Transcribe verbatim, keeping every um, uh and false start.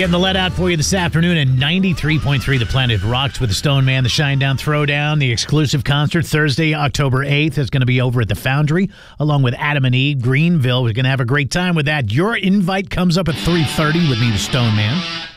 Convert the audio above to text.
Getting the let out for you this afternoon at ninety-three point three The Planet Rocks with the Stone Man, the Shinedown Throwdown, the exclusive concert Thursday, October eighth. is going to be over at the Foundry along with Adam and Eve, Greenville. We're going to have a great time with that. Your invite comes up at three thirty with me, the Stone Man.